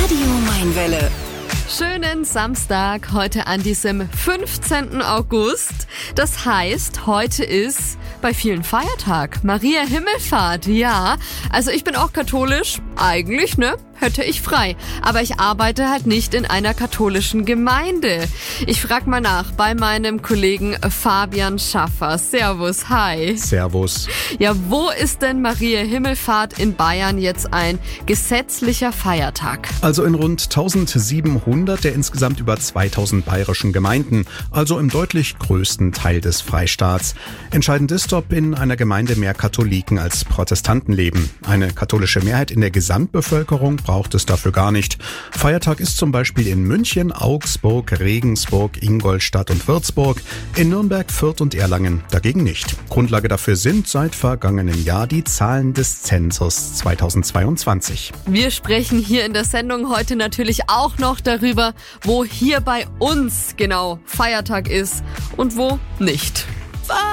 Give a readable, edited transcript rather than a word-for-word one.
Radio Mainwelle. Schönen Samstag, heute an diesem 15. August. Das heißt, heute ist bei vielen Feiertag. Maria Himmelfahrt, ja. Also ich bin auch katholisch, eigentlich, ne? Hätte ich frei. Aber ich arbeite halt nicht in einer katholischen Gemeinde. Ich frag mal nach bei meinem Kollegen Fabian Schaffer. Servus, hi. Servus. Ja, wo ist denn Maria Himmelfahrt in Bayern jetzt ein gesetzlicher Feiertag? Also in rund 1700 der insgesamt über 2000 bayerischen Gemeinden, also im deutlich größten Teil des Freistaats. Entscheidend ist, ob in einer Gemeinde mehr Katholiken als Protestanten leben. Eine katholische Mehrheit in der Gesamtbevölkerung braucht es dafür gar nicht. Feiertag ist zum Beispiel in München, Augsburg, Regensburg, Ingolstadt und Würzburg, in Nürnberg, Fürth und Erlangen dagegen nicht. Grundlage dafür sind seit vergangenem Jahr die Zahlen des Zensus 2022. Wir sprechen hier in der Sendung heute natürlich auch noch darüber, wo hier bei uns genau Feiertag ist und wo nicht.